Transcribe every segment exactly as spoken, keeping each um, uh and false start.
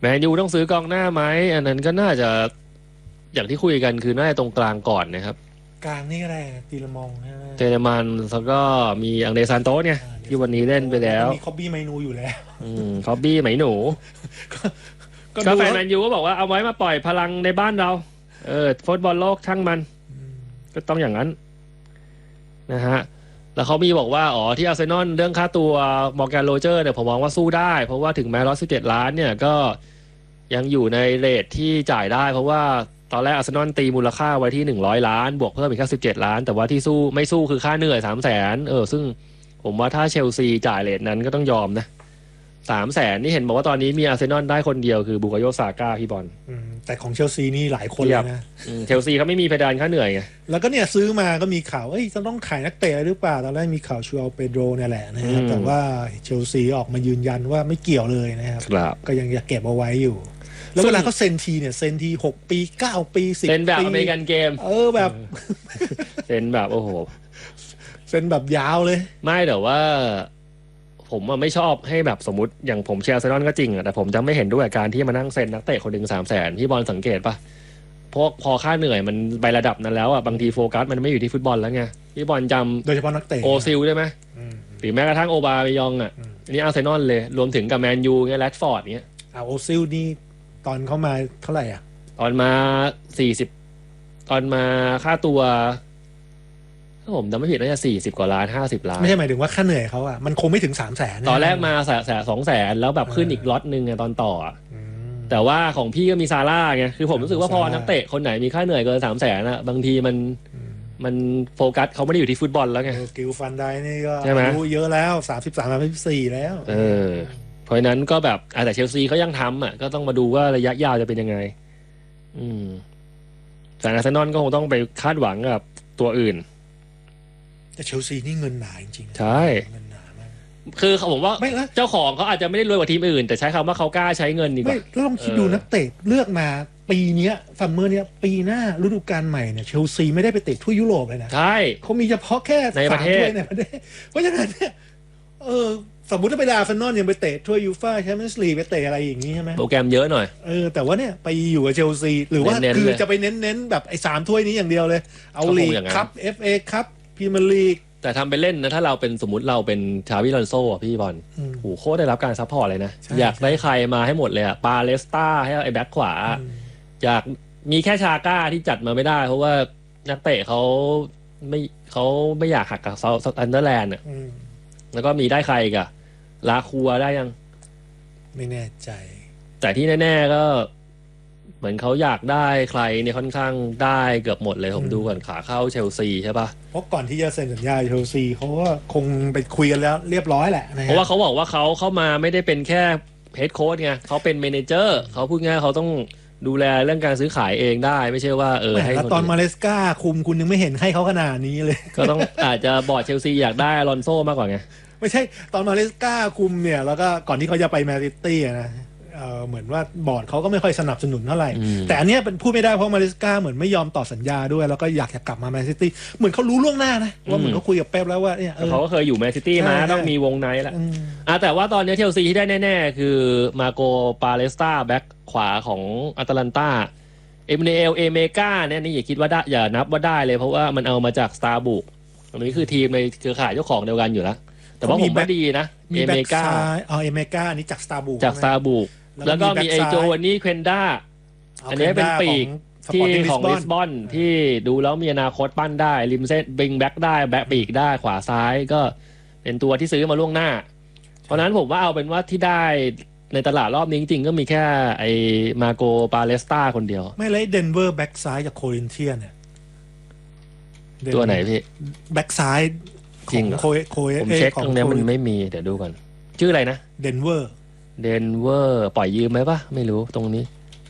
แมนยูต้องซื้อกองหน้าไหมอันนั้นก็น่าจะอย่างที่คุยกันคือน่าจะตรงกลางก่อนนะครับกลางนี่อะไรตีละมองใช่ไหมเตเลมันแล้วก็มีอังเดรซานโต้เนี่ยที่วันนี้เล่นไปแล้วมีคอบบี้ไมนูอยู่แล้วอืมคอบบี้ไหมหนูก็แฟนแมนยูก็บอกว่าเอาไว้มาปล่อยพลังในบ้านเราเออฟุตบอลโลกช่างมันก็ต้องอย่างนั้นนะฮะแล้วเขามีบอกว่าอ๋อที่อาร์เซนอลเรื่องค่าตัวมอร์แกนโรเจอร์เนี่ยผมมองว่าสู้ได้เพราะว่าถึงแม้ร้อยสิบเจ็ดล้านเนี่ยก็ยังอยู่ในเรทที่จ่ายได้เพราะว่าตอนแรกอาร์เซนอลตีมูลค่าไว้ที่หนึ่งร้อยล้านบวกเพิ่มอีกแค่สิบเจ็ดล้านแต่ว่าที่สู้ไม่สู้คือค่าเหนื่อยสามแสนเออซึ่งผมว่าถ้าเชลซีจ่ายเรทนั้นก็ต้องยอมนะสามแสนนี่เห็นบอกว่าตอนนี้มีอาร์เซนอลได้คนเดียวคือบุกาโยซาก้าพี่บอลแต่ของเชลซีนี่หลายคนเลยนะเชลซีเขาไม่มีเพดานค่าเหนื่อยไงแล้วก็เนี่ยซื้อมาก็มีข่าวเอ้ยจะต้องขายนักเตะหรือเปล่าตอนแรกมีข่าวชูอัลเปโดรเนี่ยแหละนะฮะแต่ว่าเชลซีออกมายืนยันว่าไม่เกี่ยวเลยนะครับก็ยังอยากเก็บเอาไว้อยู่แล้วเวลาเขาเซ็นทีเนี่ยเซ็นทีหกปีเก้าปีสิบปีเซ็นแบบอเมริกันเกมเออแบบเซ็นแบบโอ้โหเซ็นแบบยาวเลยไม่แต่ว่าผมไม่ชอบให้แบบสมมติอย่างผมเชียร์อาร์เซนอลก็จริงอะแต่ผมจะไม่เห็นด้วยการที่มานั่งเซ็นนักเตะคนหนึ่งสามแสนที่บอลสังเกตปะเพราะพอค่าเหนื่อยมันไประดับนั้นแล้วอะบางทีโฟกัสมันไม่อยู่ที่ฟุตบอลแล้วไงพี่บอลจำโดยเฉพาะนักเตะโอซิลได้ไหมหรือแม้กระทั่งโอบาเมยองอะอันนี้อาร์เซนอลเลยรวมถึงกับแมนยูเงี้ยแรดฟอร์ดเงี้ยอ่าโอซิลนี่ตอนเข้ามาเท่าไหร่อ่ะตอนมาสี่สิบตอนมาค่าตัวถ้าผมจำไม่ผิดน่าจะสี่สิบกว่าล้านห้าสิบล้านไม่ใช่หมายถึงว่าค่าเหนื่อยเขาอ่ะมันคงไม่ถึงสามแสนตอนแรกมาแสนแสนสองแสนแล้วแบบขึ้นอีกล็อตนึงไงตอนต่อแต่ว่าของพี่ก็มีซาร่าไงคือผมรู้สึกว่าพอนักเตะคนไหนมีค่าเหนื่อยเกินสามแสนอะบางทีมันมันโฟกัสเขาไม่ได้อยู่ที่ฟุตบอลแล้วไงกิลฟันไดนี่ก็อายุเยอะแล้วสามสิบสามสามสิบสี่แล้วเออเพราะนั้นก็แบบแต่เชลซีเขายังทำอ่ะก็ต้องมาดูว่าระยะยาวจะเป็นยังไงอืมแต่อาร์เซนอลก็คงต้องไปคาดหวังกับตัวอื่นแต่เชลซีนี่เงินหนาจริงๆใช่เงินหนามากคือผมว่าเจ้าของเขาอาจจะไม่ได้รวยกว่าทีมอื่นแต่ใช้คำว่าเขากล้าใช้เงินดีกว่าแล้วลองคิดดูนักเตะเลือกมาปีนี้ซัมเมอร์เนี้ยปีหน้าฤดูกาลใหม่เนี่ยเชลซีไม่ได้ไปเตะทั่วยุโรปเลยนะใช่เขามีเฉพาะแค่ในประเทศในประเทศเพราะฉะนั้นเนี่ยเออสมมติถ้าไปดาร์เซนอลยังไปเตะทั่วยูฟ่าแชมเปี้ยนส์ลีกไปเตะอะไรอย่างนี้ใช่ไหมโปรแกรมเยอะหน่อยเออแต่ว่าเนี่ยไปอยู่กับเชลซีหรือว่าคือจะไปเน้นๆแบบไอ้สามถ้วยนี้อย่างเดียวเลยเอาลีกคัพ เอฟ เอ คัพพรีเมียร์ลีกแต่ทำไปเล่นนะถ้าเราเป็นสมมติเราเป็นชาวิลอนโซ่พี่บอลโหโคตรได้รับการซัพพอร์ตเลยนะอยากได้ใครมาให้หมดเลยอะปาเลสตาให้ไอ้แบ็คขวาอยากมีแค่ชาก้าที่จัดมาไม่ได้เพราะว่านักเตะเขาไม่เขาไม่อยากหักกับเซาท์อันเดอร์แลนด์อ่ะแล้วก็มีได้ใครกับลาคัวได้ยังไม่แน่ใจแต่ที่แน่ๆก็เหมือนเขาอยากได้ใครเนี่ยค่อนข้างได้เกือบหมดเลยผมดูก่อนขาเข้าเชลซีใช่ปะเพราะก่อนที่จะเซ็นสัญญาเชลซีเขาก็คงไปคุยกันแล้วเรียบร้อยแหละเพราะว่าเขาบอกว่าเขาเข้ามาไม่ได้เป็นแค่เฮดโค้ชไงเขาเป็นเมเนเจอร์เขาพูดง่ายเขาต้องดูแลเรื่องการซื้อขายเองได้ไม่ใช่ว่าเออให้ตอนมาเลสกาคุมคุณยังไม่เห็นให้เขาขนาดนี้เลยก็ต้องอาจจะบอร์ดเชลซีอยากได้อลอนโซ่มากกว่าไงไม่ใช่ตอนมาเลสกาคุมเนี่ยแล้วก็ก่อนที่เขาจะไปแมนซิตี้นะเออเหมือนว่าบอร์ดเขาก็ไม่ค่อยสนับสนุนเท่าไหร่แต่อันเนี้ยเป็นพูดไม่ได้เพราะมาเลสกาเหมือนไม่ยอมต่อสัญญาด้วยแล้วก็อยากจะกลับมาแมนซิตี้เหมือนเขารู้ล่วงหน้านะว่าเหมือนเขาคุยกับเป๊ปแล้วว่าเนี่ยเขาก็เคยอยู่แมนซิตี้มาต้องมีวงในแล้วอ่ะแต่ว่าตอนนี้เชลซีที่ได้แน่ๆคือมาโกปาเลสตาแบ็คขวาของอาตแลนตาเอเมเนเอลเอเมกาเนี่ยนี่อย่าคิดว่าได้อย่านับว่าได้เลยเพราะว่ามันเอามาจากสตาร์บุกอันนี้คือทีมในเครือข่ายเจ้าของเดียวกันอยู่แล้วแต่ว่าผมว่าดีนะเอเมกาอ๋อเอเมกาอันนี้จากสตาร์บุกจากสตาร์บุกแล้วก็มีไอโจวันนี่เควนด้าอันนี้เป็นปีกที่ของลิสบอนที่ดูแล้วมีอนาคตปั้นได้ริมเส้นบิงแบ็กได้แบ็กปีกได้ขวาซ้ายก็เป็นตัวที่ซื้อมาล่วงหน้าเพราะนั้นผมว่าเอาเป็นว่าที่ได้ในตลาดรอบนี้จริงๆก็มีแค่ไอมาโกปาเลสตาคนเดียวไม่เลยเดนเวอร์แบ็กซ้ายจากโครินเทียนเนี่ยตัวไหนพี่แบ็กซ้ายจริงเหรอผมเช็คตรงนี้มันไม่มีเดี๋ยวดูก่อนชื่ออะไรนะเดนเวอร์เดนเวอร์ปล่อยยืมไหมปะไม่รู้ตรงนี้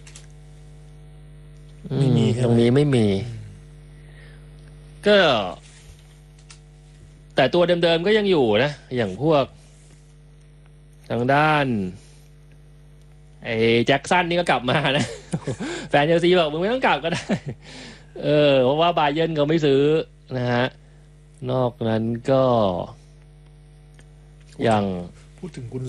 ไม่มีตรงนี้ไม่มีก็แต่ตัวเดิมๆก็ยังอยู่นะอย่างพวกทางด้านไอ้แจ็คสันนี่ก็กลับมานะแฟนเชลซีบอกมึงไม่ต้องกลับก็ได้เออเพราะว่าบาเยิร์นเขาไม่ซื้อนะฮะนอกนั้นก็อย่างพูดถึงคุณ